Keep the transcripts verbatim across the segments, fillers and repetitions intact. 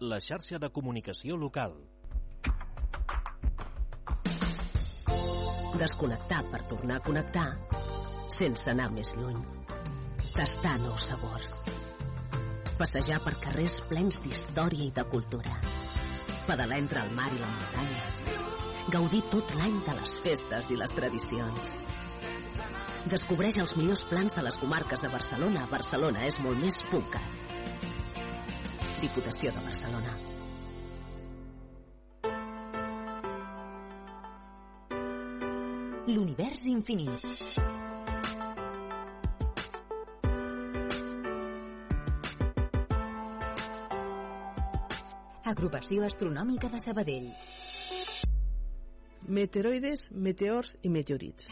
La xarxa de comunicació local. Desconnectar per tornar a connectar sense anar més lluny. Tastar nous sabors. Passejar per carrers plens d'història i de cultura. Pedalar entre el mar i la muntanya. Gaudir tot l'any de les festes i les tradicions. Descobreix els millors plans de les comarques de Barcelona. Barcelona és molt més PUNCAT. Diputació de Barcelona. L'univers infinit. Agrupació Astronòmica de Sabadell. Meteoroides, meteors i meteorits.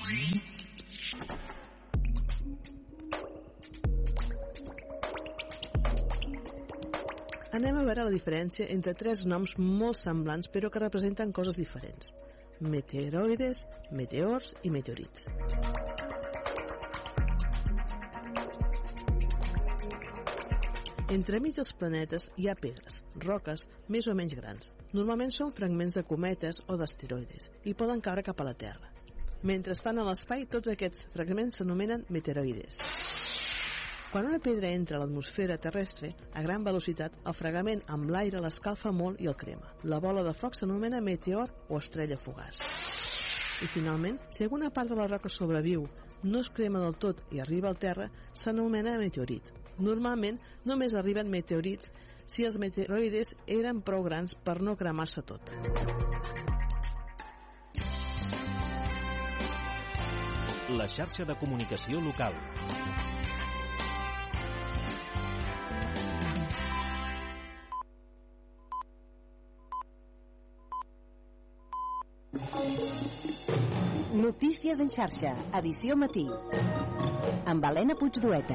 Anem a veure la diferència entre tres noms molt semblants però que representen coses diferents. Meteoroides, meteors i meteorits. Entremig dels planetes hi ha pedres, roques, més o menys grans. Normalment són fragments de cometes o d'asteroides i poden caure cap a la Terra. Mentre estan a l'espai, tots aquests fragments s'anomenen meteoroides. Quan una pedra entra a l'atmosfera terrestre a gran velocitat, el fragment amb l'aire l'escalfa molt i el crema. La bola de foc s'anomena meteor o estrella fugaç. I finalment, si alguna part de la roca sobreviu, no es crema del tot i arriba al terra, s'anomena meteorit. Normalment només arriben meteorits si els meteoroides eren prou grans per no cremar-se tot. La xarxa de comunicació local. Notícies en xarxa, edició matí. Amb Helena Puigdueta.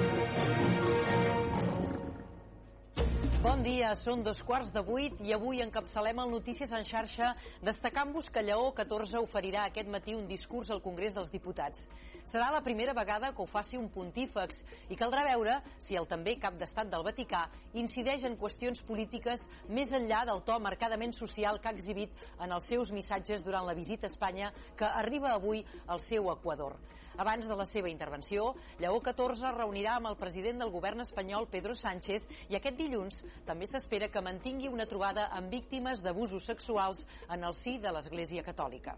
Bon dia, són dos quarts de vuit i avui encapçalem el Notícies en xarxa destacant-vos que Lleó catorze oferirà aquest matí un discurs al Congrés dels Diputats. Serà la primera vegada que ho faci un pontífex i caldrà veure si el també cap d'estat del Vaticà incideix en qüestions polítiques més enllà del to marcadament social que ha exhibit en els seus missatges durant la visita a Espanya que arriba avui al seu Equador. Abans de la seva intervenció, Lleó catorze reunirà amb el president del govern espanyol, Pedro Sánchez, i aquest dilluns també s'espera que mantingui una trobada amb víctimes d'abusos sexuals en el si de l'Església Catòlica.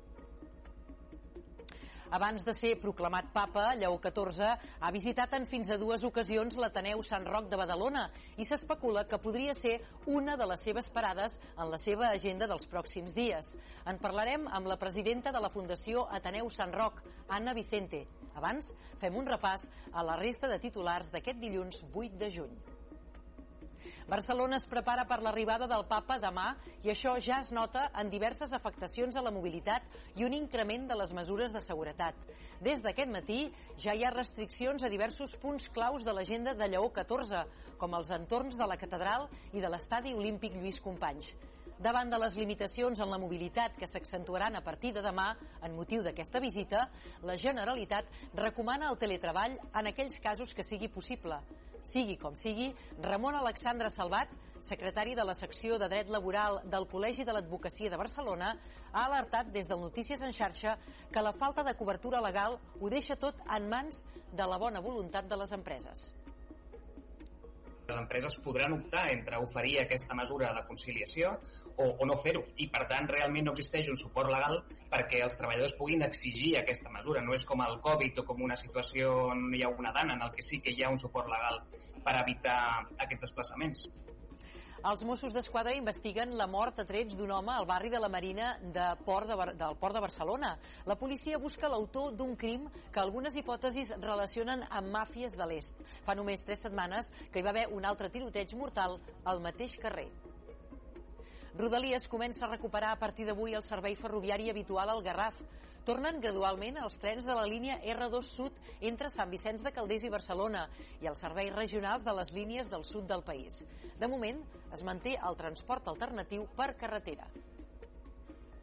Abans de ser proclamat papa, Lleó catorze ha visitat en fins a dues ocasions l'Ateneu Sant Roc de Badalona i s'especula que podria ser una de les seves parades en la seva agenda dels pròxims dies. En parlarem amb la presidenta de la Fundació Ateneu Sant Roc, Anna Vicente. Abans, fem un repàs a la resta de titulars d'aquest dilluns vuit de juny. Barcelona es prepara per l'arribada del papa demà i això ja es nota en diverses afectacions a la mobilitat i un increment de les mesures de seguretat. Des d'aquest matí ja hi ha restriccions a diversos punts claus de l'agenda de Lleó catorze, com els entorns de la catedral i de l'estadi olímpic Lluís Companys. Davant de les limitacions en la mobilitat que s'accentuaran a partir de demà en motiu d'aquesta visita, la Generalitat recomana el teletreball en aquells casos que sigui possible. Sigui com sigui, Ramon Alexandre Salvat, secretari de la secció de Dret Laboral del Col·legi de l'Advocacia de Barcelona, ha alertat des del Notícies en xarxa que la falta de cobertura legal ho deixa tot en mans de la bona voluntat de les empreses. Les empreses podran optar entre oferir aquesta mesura de conciliació o, o no fer-ho, i per tant realment no existeix un suport legal perquè els treballadors puguin exigir aquesta mesura. No és com el Covid o com una situació on hi ha una dana, en el que sí que hi ha un suport legal per evitar aquests desplaçaments. Els Mossos d'Esquadra investiguen la mort a trets d'un home al barri de la Marina de Port de Bar- del Port de Barcelona. La policia busca l'autor d'un crim que algunes hipòtesis relacionen amb màfies de l'est. Fa només tres setmanes que hi va haver un altre tiroteig mortal al mateix carrer. Rodalies comença a recuperar a partir d'avui el servei ferroviari habitual al Garraf. Tornen gradualment els trens de la línia erre dos Sud entre Sant Vicenç de Calders i Barcelona i els serveis regionals de les línies del sud del país. De moment, es manté el transport alternatiu per carretera.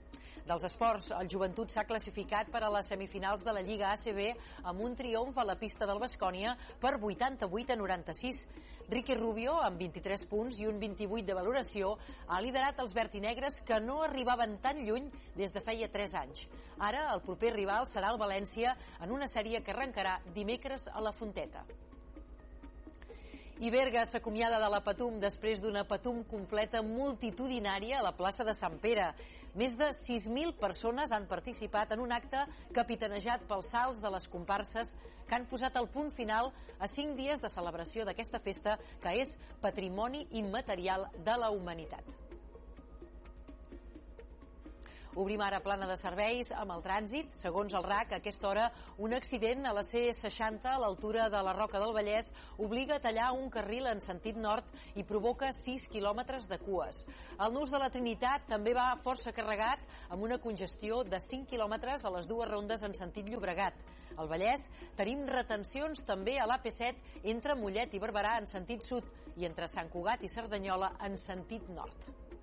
Dels esports, el Joventut s'ha classificat per a les semifinals de la Lliga A C B amb un triomf a la pista del Baskonia per vuitanta-vuit a noranta-sis. Ricky Rubio, amb vint-i-tres punts i un vint-i-vuit de valoració, ha liderat els verdinegres que no arribaven tan lluny des de feia tres anys. Ara, el proper rival serà el València en una sèrie que arrencarà dimecres a la Fonteta. I Berga s'acomiada de la Patum després d'una Patum completa multitudinària a la plaça de Sant Pere. Més de sis mil persones han participat en un acte capitanejat pels salts de les comparses que han posat el punt final a cinc dies de celebració d'aquesta festa que és patrimoni immaterial de la humanitat. Obrim ara plana de serveis amb el trànsit. Segons el R A C, a aquesta hora, un accident a la C seixanta a l'altura de la Roca del Vallès obliga a tallar un carril en sentit nord i provoca sis quilòmetres de cues. El Nus de la Trinitat també va força carregat amb una congestió de cinc quilòmetres a les dues rondes en sentit Llobregat. Al Vallès tenim retencions també a l'A P set entre Mollet i Barberà en sentit sud i entre Sant Cugat i Cerdanyola en sentit nord.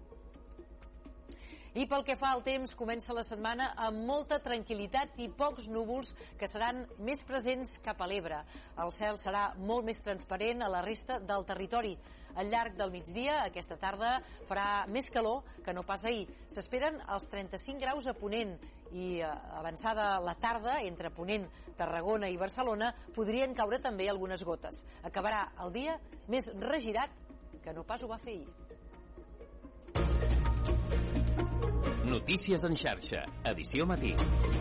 I pel que fa al temps, comença la setmana amb molta tranquil·litat i pocs núvols que seran més presents cap a l'Ebre. El cel serà molt més transparent a la resta del territori. Al llarg del migdia, aquesta tarda, farà més calor que no pas ahir. S'esperen els trenta-cinc graus a Ponent i avançada la tarda, entre Ponent, Tarragona i Barcelona, podrien caure també algunes gotes. Acabarà el dia més regirat que no pas ho va fer ahir. Notícies en xarxa, edició matí.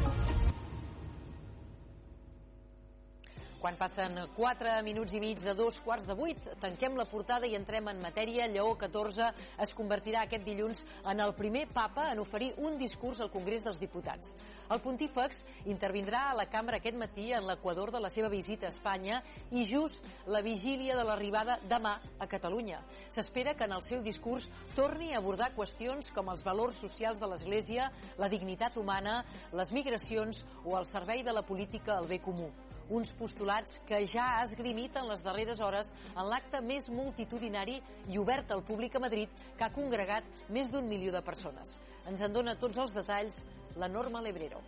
Quan passen quatre minuts i mig de dos quarts de vuit, tanquem la portada i entrem en matèria. Lleó catorze es convertirà aquest dilluns en el primer papa en oferir un discurs al Congrés dels Diputats. El pontífex intervindrà a la cambra aquest matí en l'equador de la seva visita a Espanya i just la vigília de l'arribada demà a Catalunya. S'espera que en el seu discurs torni a abordar qüestions com els valors socials de l'Església, la dignitat humana, les migracions o el servei de la política al bé comú. Uns postulats que ja ha esgrimit en les darreres hores en l'acte més multitudinari i obert al públic a Madrid, que ha congregat més d'un milió de persones. Ens en dona tots els detalls la Norma Lebrero.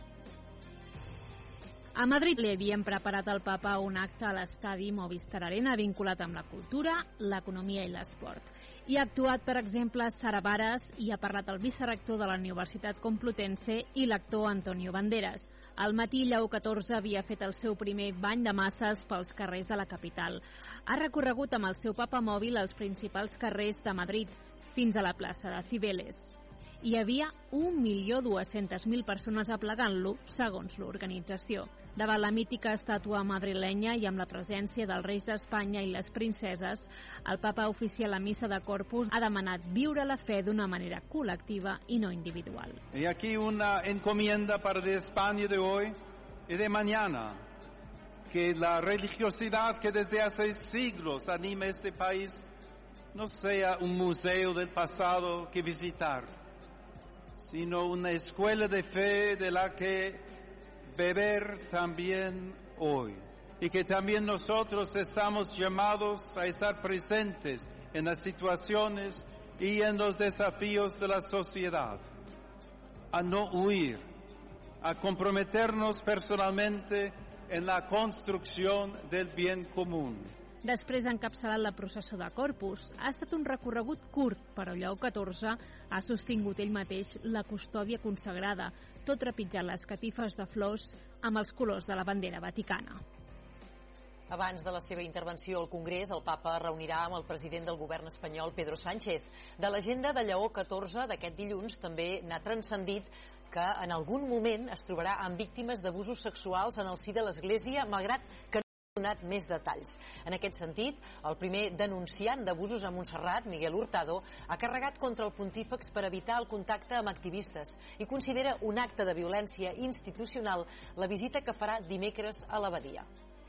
A Madrid li havien preparat al papa un acte a l'estadi Movistar Arena vinculat amb la cultura, l'economia i l'esport. Hi ha actuat, per exemple, Sara Varas i ha parlat el vicerector de la Universitat Complutense i l'actor Antonio Banderas. Al matí, Lleó catorze havia fet el seu primer bany de masses pels carrers de la capital. Ha recorregut amb el seu papamòbil els principals carrers de Madrid, fins a la plaça de Cibeles. Hi havia un milió dues-centes mil persones aplegant-lo, segons l'organització. Davant la mítica estàtua madrilenya i amb la presència dels reis d'Espanya i les princeses, el papa oficial a missa de Corpus ha demanat viure la fe d'una manera col·lectiva i no individual. Y aquí una encomienda para de España de hoy y de mañana, que la religiosidad que desde hace siglos anima este país no sea un museo del pasado que visitar, sino una escuela de fe de la que beber también hoy, y que también nosotros estamos llamados a estar presentes en las situaciones y en los desafíos de la sociedad, a no huir, a comprometernos personalmente en la construcción del bien común. Després ha encapçalat la processó de Corpus. Ha estat un recorregut curt, però Lleó catorze ha sostingut ell mateix la custòdia consagrada, tot trepitjant les catifes de flors amb els colors de la bandera vaticana. Abans de la seva intervenció al Congrés, el papa reunirà amb el president del govern espanyol, Pedro Sánchez. De l'agenda de Lleó catorze d'aquest dilluns també n'ha transcendit que en algun moment es trobarà amb víctimes d'abusos sexuals en el si de l'Església, malgrat que donat més detalls. En aquest sentit, el primer denunciant d'abusos a Montserrat, Miguel Hurtado, ha carregat contra el pontífex per evitar el contacte amb activistes i considera un acte de violència institucional la visita que farà dimecres a l'abadia.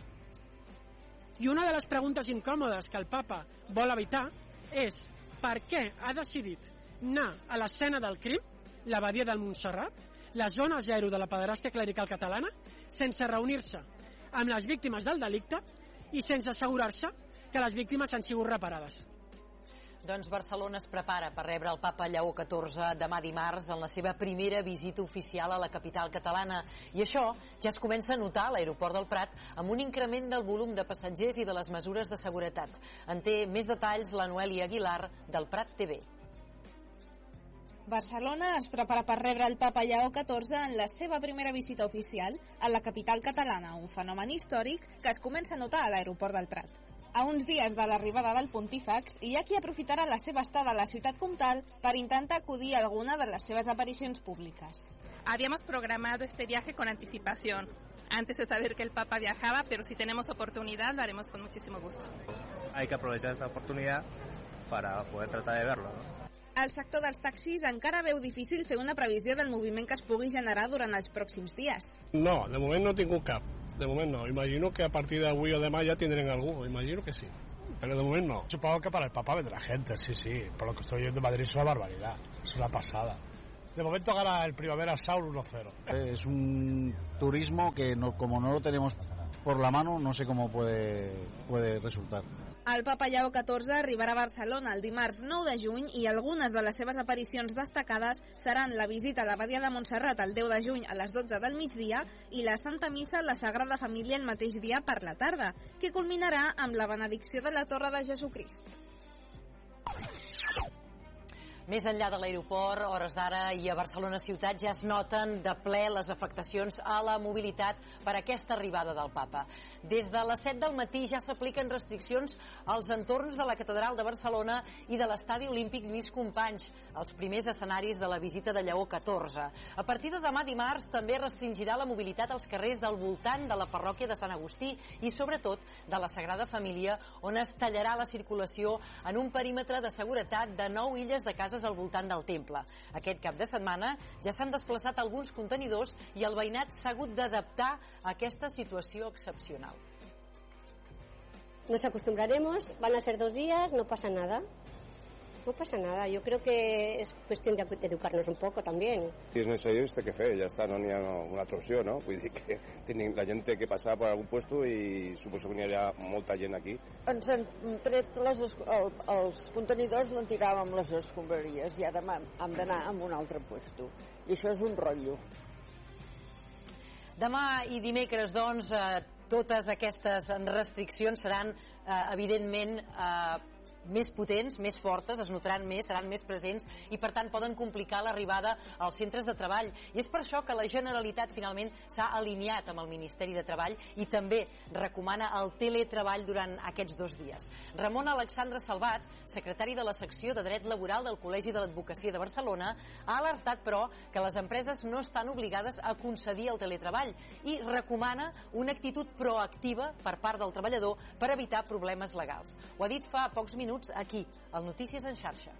I una de les preguntes incòmodes que el papa vol evitar és per què ha decidit anar a l'escena del crim, l'abadia del Montserrat, la zona zero de la pederàstia clerical catalana, sense reunir-se amb les víctimes del delicte i sense assegurar-se que les víctimes han sigut reparades. Doncs Barcelona es prepara per rebre el papa Lleó catorze demà dimarts en la seva primera visita oficial a la capital catalana. I això ja es comença a notar a l'aeroport del Prat amb un increment del volum de passatgers i de les mesures de seguretat. En té més detalls la Noelia Aguilar del Prat T V. Barcelona es prepara per rebre el papa Lleó catorze en la seva primera visita oficial a la capital catalana, un fenomen històric que es comença a notar a l'aeroport del Prat. A uns dies de l'arribada del pontífex, hi ha qui aprofitarà la seva estada a la ciutat comtal per intentar acudir a alguna de les seves aparicions públiques. Habíamos programado este viaje con anticipación, antes de saber que el Papa viajaba, pero si tenemos oportunidad lo haremos con muchísimo gusto. Hay que aprovechar esta oportunidad para poder tratar de verlo, ¿no? El sector dels taxis encara veu difícil fer una previsió del moviment que es pugui generar durant els pròxims dies. No, de moment no he tingut cap. De moment no. Imagino que a partir de avui o demà ya tendrán algo. Imagino que sí. Pero de momento no. Supongo que para el Papa vendrá gente, sí, sí. Por lo que estoy viendo en Madrid es una barbaridad. Es una pasada. De momento gana el Primavera Sound uno cero. Es un turismo que no, como no lo tenemos por la mano, no sé cómo puede, puede resultar. El papa Lleó catorze arribarà a Barcelona el dimarts nou de juny i algunes de les seves aparicions destacades seran la visita a l'Abadia de Montserrat el deu de juny a les dotze del migdia i la Santa Missa a la Sagrada Família el mateix dia per la tarda, que culminarà amb la benedicció de la Torre de Jesucrist. Més enllà de l'aeroport, hores d'ara i a Barcelona ciutat ja es noten de ple les afectacions a la mobilitat per aquesta arribada del papa. Des de les set del matí ja s'apliquen restriccions als entorns de la Catedral de Barcelona i de l'Estadi Olímpic Lluís Companys, els primers escenaris de la visita de Lleó catorze. A partir de demà dimarts també restringirà la mobilitat als carrers del voltant de la parròquia de Sant Agustí i sobretot de la Sagrada Família, on es tallarà la circulació en un perímetre de seguretat de nou illes de cases al voltant del temple. Aquest cap de setmana ja s'han desplaçat alguns contenidors i el veïnat s'ha hagut d'adaptar a aquesta situació excepcional. Nos acostumbraremos, van a ser dos días, no pasa nada. No pasa nada, yo creo que es cuestión de educarnos un poco también. Si és necessari, es té que fer, ja està, no n'hi ha una altra opció, no? Vull dir que la gent té que passar per algun puesto i suposo que n'hi ha molta gent aquí. Ens han tret les, el, els contenidors d'on tiràvem les escombraries i ara hem d'anar a un altre puesto. I això és un rotllo. Demà i dimecres, doncs, eh, totes aquestes restriccions seran, eh, evidentment, eh, més potents, més fortes, es notaran més, seran més presents i per tant poden complicar l'arribada als centres de treball. I és per això que la Generalitat finalment s'ha alineat amb el Ministeri de Treball i també recomana el teletreball durant aquests dos dies. Ramon Alexandre Salvat, secretari de la secció de Dret Laboral del Col·legi de l'Advocacia de Barcelona, ha alertat, però, que les empreses no estan obligades a concedir el teletreball i recomana una actitud proactiva per part del treballador per evitar problemes legals. Ho ha dit fa pocs minuts aquí, al Notícies en xarxa.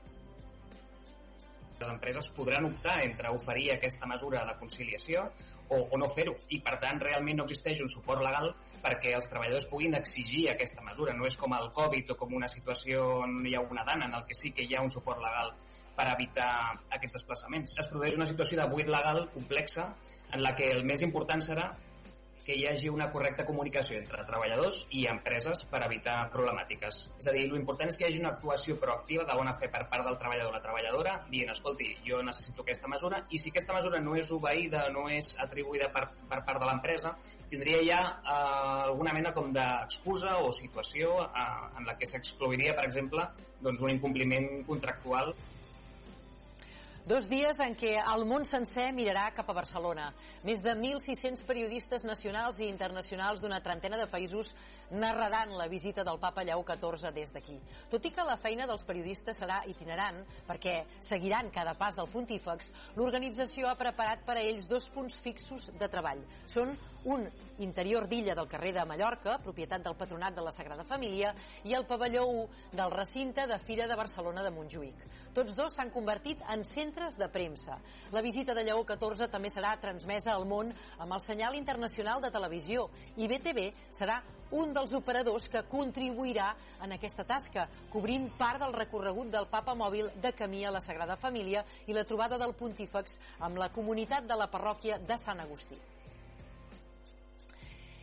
Les empreses podran optar entre oferir aquesta mesura de conciliació o, o no fer-ho, i per tant realment no existeix un suport legal perquè els treballadors puguin exigir aquesta mesura. No és com el Covid o com una situació on hi ha una dana, en el que sí que hi ha un suport legal per evitar aquests desplaçaments. Es produeix una situació de buit legal complexa en la que el més important serà que hi hagi una correcta comunicació entre treballadors i empreses per evitar problemàtiques. És a dir, l'important és que hi hagi una actuació proactiva de bona fe per part del treballador o la treballadora dient, escolti, jo necessito aquesta mesura, i si aquesta mesura no és obeïda, no és atribuïda per, per part de l'empresa, tindria ja eh, alguna mena com d'excusa o situació eh, en la que s'exclouiria, per exemple, doncs, un incompliment contractual. Dos dies en què el món sencer mirarà cap a Barcelona. Més de mil sis-cents periodistes nacionals i internacionals d'una trentena de països narraran la visita del papa Lleó catorze des d'aquí. Tot i que la feina dels periodistes serà itinerant, perquè seguiran cada pas del pontífex, l'organització ha preparat per a ells dos punts fixos de treball. Són un interior d'illa del carrer de Mallorca, propietat del Patronat de la Sagrada Família, i el pavelló u del recinte de Fira de Barcelona de Montjuïc. Tots dos s'han convertit en centres de premsa. La visita de Lleó catorze també serà transmesa al món amb el senyal internacional de televisió i B T V serà un dels operadors que contribuirà en aquesta tasca, cobrint part del recorregut del papa mòbil de camí a la Sagrada Família i la trobada del pontífex amb la comunitat de la parròquia de Sant Agustí.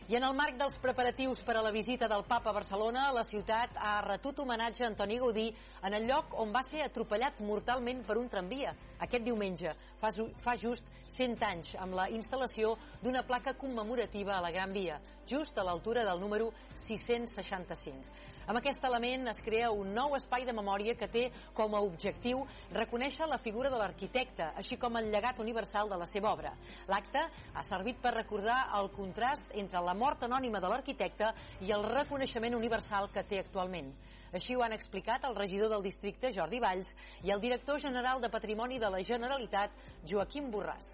I en el marc dels preparatius per a la visita del Papa a Barcelona, la ciutat ha retut homenatge a Antoni Gaudí en el lloc on va ser atropellat mortalment per un tramvia aquest diumenge, fa, fa just cent anys, amb la instal·lació d'una placa commemorativa a la Gran Via, just a l'altura del número sis-cents seixanta-cinc. Amb aquest element es crea un nou espai de memòria que té com a objectiu reconèixer la figura de l'arquitecte, així com el llegat universal de la seva obra. L'acte ha servit per recordar el contrast entre la mort anònima de l'arquitecte i el reconeixement universal que té actualment. Així ho han explicat el regidor del districte, Jordi Valls, i el director general de Patrimoni de la Generalitat, Joaquim Borràs.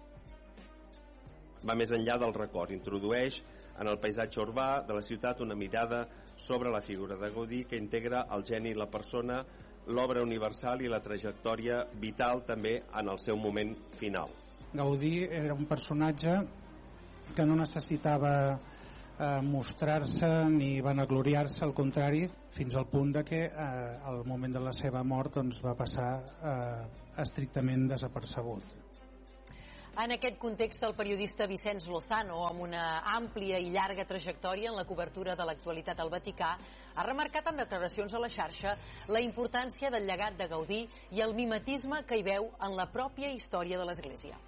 Va més enllà del record, introdueix en el paisatge urbà de la ciutat una mirada sobre la figura de Gaudí que integra el geni i la persona, l'obra universal i la trajectòria vital també en el seu moment final. Gaudí era un personatge que no necessitava eh, mostrar-se ni vanagloriar-se, al contrari, fins al punt de que eh, al moment de la seva mort doncs, va passar eh, estrictament desapercebut. En aquest context, el periodista Vicenç Lozano, amb una àmplia i llarga trajectòria en la cobertura de l'actualitat al Vaticà, ha remarcat en declaracions a la xarxa la importància del llegat de Gaudí i el mimetisme que hi veu en la pròpia història de l'Església.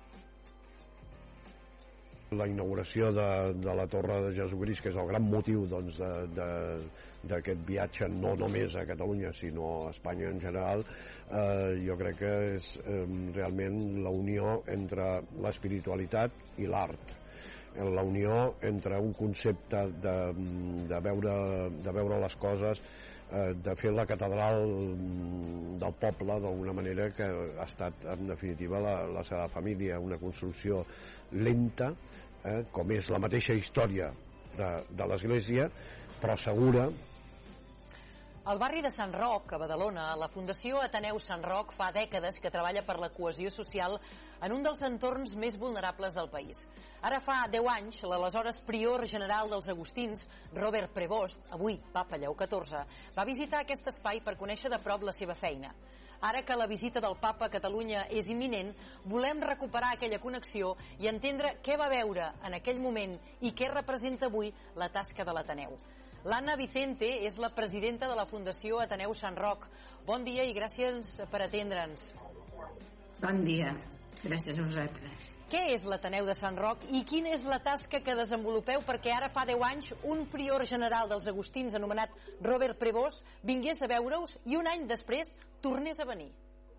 La inauguració de, de la Torre de Jesucrist, que és el gran motiu doncs, d'aquest viatge, no només a Catalunya, sinó a Espanya en general, eh, jo crec que és eh, realment la unió entre l'espiritualitat i l'art. La unió entre un concepte de, de, veure, de veure les coses, eh, de fer la catedral del poble d'alguna manera, que ha estat en definitiva la, la seva família, una construcció lenta, eh, com és la mateixa història de, de l'Església, però segura. Al barri de Sant Roc, a Badalona, la Fundació Ateneu Sant Roc fa dècades que treballa per la cohesió social en un dels entorns més vulnerables del país. Ara fa deu anys, l'aleshores prior general dels agustins, Robert Prevost, avui Papa Lleó catorze, va visitar aquest espai per conèixer de prop la seva feina. Ara que la visita del Papa a Catalunya és imminent, volem recuperar aquella connexió i entendre què va veure en aquell moment i què representa avui la tasca de l'Ateneu. L'Anna Vicente és la presidenta de la Fundació Ateneu Sant Roc. Bon dia i gràcies per atendre'ns. Bon dia, gràcies a vosaltres. Què és l'Ateneu de Sant Roc i quina és la tasca que desenvolupeu perquè ara fa deu anys un prior general dels agustins anomenat Robert Prevost vingués a veure-us i un any després tornés a venir?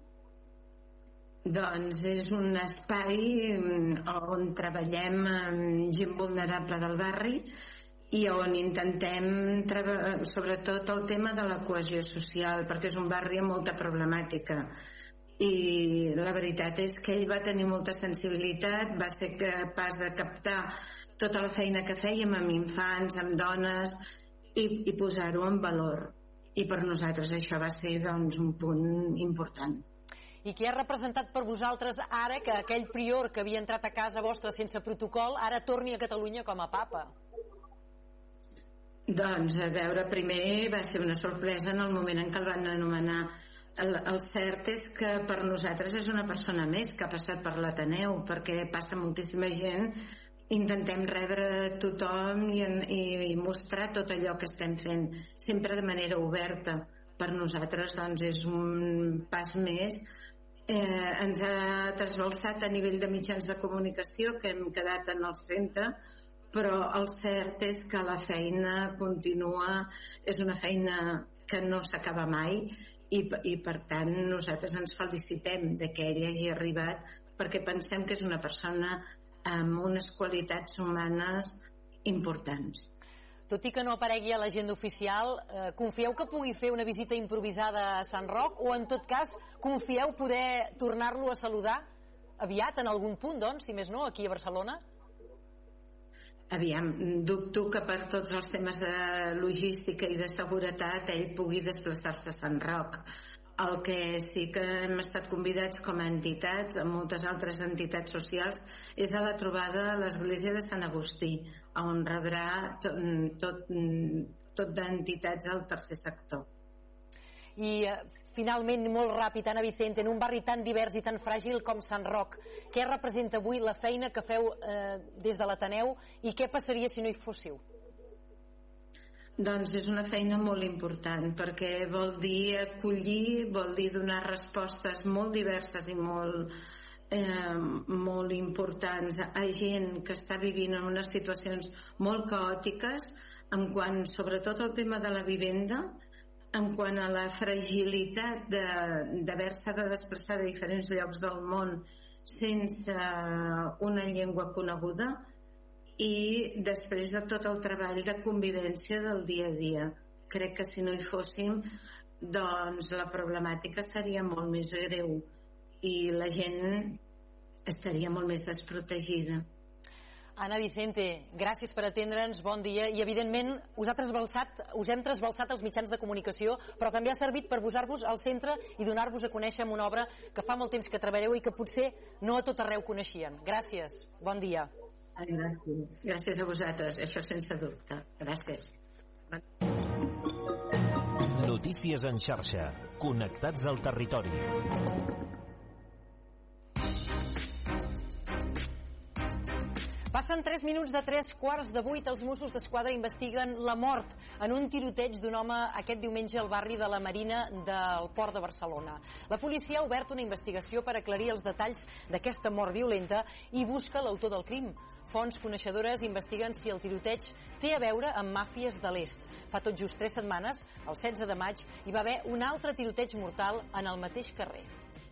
Doncs és un espai on treballem amb gent vulnerable del barri i on intentem treballar sobretot el tema de la cohesió social, perquè és un barri amb molta problemàtica. I la veritat és que ell va tenir molta sensibilitat, va ser capaç de captar tota la feina que fèiem amb infants, amb dones, i, i posar-ho en valor. I per nosaltres això va ser doncs, un punt important. I què ha representat per vosaltres ara que aquell prior que havia entrat a casa vostra sense protocol ara torni a Catalunya com a papa? Doncs, a veure, primer va ser una sorpresa en el moment en què el van anomenar. El, el cert és que per nosaltres és una persona més que ha passat per l'Ateneu, perquè passa moltíssima gent, intentem rebre tothom i, i, i mostrar tot allò que estem fent, sempre de manera oberta. Per nosaltres doncs, és un pas més. Eh, ens ha trasbalsat a nivell de mitjans de comunicació, que hem quedat en el centre, però el cert és que la feina continua, és una feina que no s'acaba mai i, i per tant nosaltres ens felicitem de que ell hagi arribat perquè pensem que és una persona amb unes qualitats humanes importants. Tot i que no aparegui a l'agenda oficial, eh, confieu que pugui fer una visita improvisada a Sant Roc o en tot cas confieu poder tornar-lo a saludar aviat en algun punt, doncs, si més no, aquí a Barcelona? Aviam, dubto que per tots els temes de logística i de seguretat ell pugui desplaçar-se a Sant Roc. El que sí que hem estat convidats com a entitats, a moltes altres entitats socials, és a la trobada a l'església de Sant Agustí, on rebrà tot, tot, tot d'entitats del tercer sector. I finalment, molt ràpid, Ana Vicente, en un barri tan divers i tan fràgil com Sant Roc, què representa avui la feina que feu eh, des de l'Ateneu i què passaria si no hi fóssiu? Doncs és una feina molt important perquè vol dir acollir, vol dir donar respostes molt diverses i molt, eh, molt importants a gent que està vivint en unes situacions molt caòtiques en quant sobretot al tema de la vivenda, en quant a la fragilitat d'haver-se de, de desplaçar de diferents llocs del món sense una llengua coneguda, i després de tot el treball de convivència del dia a dia. Crec que si no hi fóssim, doncs la problemàtica seria molt més greu i la gent estaria molt més desprotegida. Ana Vicente, gràcies per atendre'ns, bon dia, i evidentment us, ha trasbalsat, us hem trasbalsat els mitjans de comunicació, però també ha servit per posar-vos al centre i donar-vos a conèixer amb una obra que fa molt temps que treballeu i que potser no a tot arreu coneixien. Gràcies, bon dia. Gràcies. Gràcies a vosaltres, això sense dubte. Gràcies. Notícies en xarxa. Connectats al territori. Passen tres minuts de tres quarts de vuit. Els Mossos d'Esquadra investiguen la mort en un tiroteig d'un home aquest diumenge al barri de la Marina del Port de Barcelona. La policia ha obert una investigació per aclarir els detalls d'aquesta mort violenta i busca l'autor del crim. Fonts coneixedores investiguen si el tiroteig té a veure amb màfies de l'est. Fa tot just tres setmanes, el setze de maig, hi va haver un altre tiroteig mortal en el mateix carrer.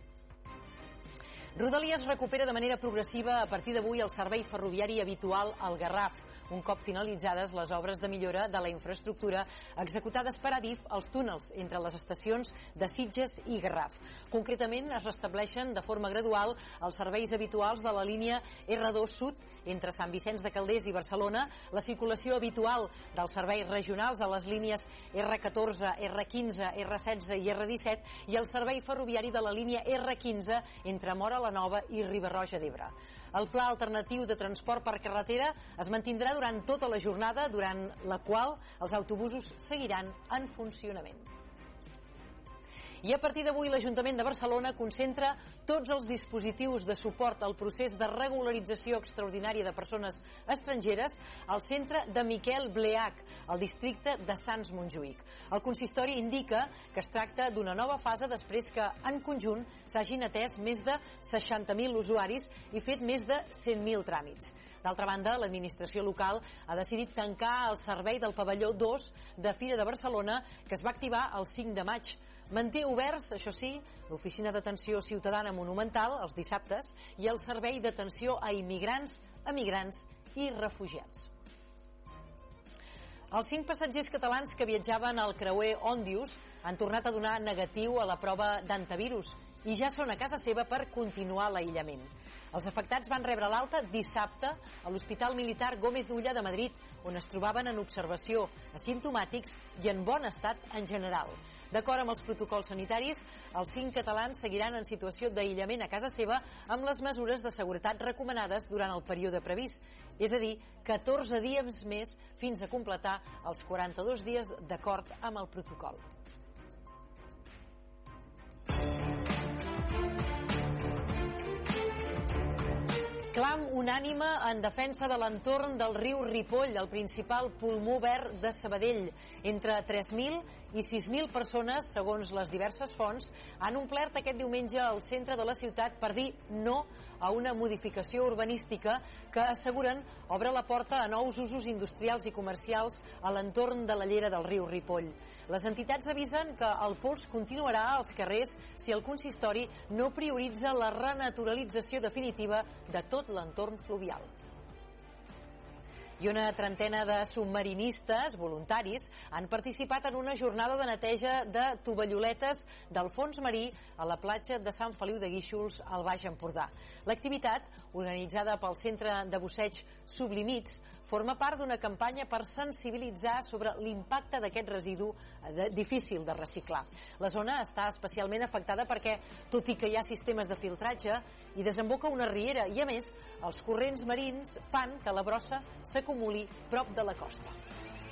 Rodalies recupera de manera progressiva a partir d'avui el servei ferroviari habitual al Garraf, un cop finalitzades les obres de millora de la infraestructura executades per Adif als túnels entre les estacions de Sitges i Garraf. Concretament, es restableixen de forma gradual els serveis habituals de la línia erre dos Sud entre Sant Vicenç de Calders i Barcelona, la circulació habitual dels serveis regionals a les línies erre catorze, erre quinze, erre setze i erre disset i el servei ferroviari de la línia erre quinze entre Móra la Nova i Riba-roja d'Ebre. El pla alternatiu de transport per carretera es mantindrà durant tota la jornada, durant la qual els autobusos seguiran en funcionament. I a partir d'avui l'Ajuntament de Barcelona concentra tots els dispositius de suport al procés de regularització extraordinària de persones estrangeres al centre de Miquel Bleach, al districte de Sants-Montjuïc. El consistori indica que es tracta d'una nova fase després que, en conjunt, s'hagin atès més de seixanta mil usuaris i fet més de cent mil tràmits. D'altra banda, l'administració local ha decidit tancar el servei del pavelló dos de Fira de Barcelona, que es va activar el cinc de maig. Manté oberts, això sí, l'oficina d'atenció ciutadana monumental els dissabtes i el servei d'atenció a immigrants, emigrants i refugiats. Els cinc passatgers catalans que viatjaven al creuer Òndius han tornat a donar negatiu a la prova d'antivirus i ja són a casa seva per continuar l'aïllament. Els afectats van rebre l'alta dissabte a l'Hospital Militar Gómez Ulla de Madrid, on es trobaven en observació, asimptomàtics i en bon estat en general. D'acord amb els protocols sanitaris, els cinc catalans seguiran en situació d'aïllament a casa seva amb les mesures de seguretat recomanades durant el període previst, és a dir, catorze dies més fins a completar els quaranta-dos dies d'acord amb el protocol. Clam unànime en defensa de l'entorn del riu Ripoll, el principal pulmó verd de Sabadell. Entre tres mil i sis mil persones, segons les diverses fonts, han omplert aquest diumenge al centre de la ciutat per dir no a una modificació urbanística que asseguren obre la porta a nous usos industrials i comercials a l'entorn de la llera del riu Ripoll. Les entitats avisen que el pols continuarà als carrers si el consistori no prioritza la renaturalització definitiva de tot l'entorn fluvial. I una trentena de submarinistes voluntaris han participat en una jornada de neteja de tovalloletes del fons marí a la platja de Sant Feliu de Guíxols al Baix Empordà. L'activitat, organitzada pel Centre de Busseig Sublimits, forma part d'una campanya per sensibilitzar sobre l'impacte d'aquest residu difícil de reciclar. La zona està especialment afectada perquè, tot i que hi ha sistemes de filtratge, hi desemboca una riera i, a més, els corrents marins fan que la brossa s'acumuli prop de la costa.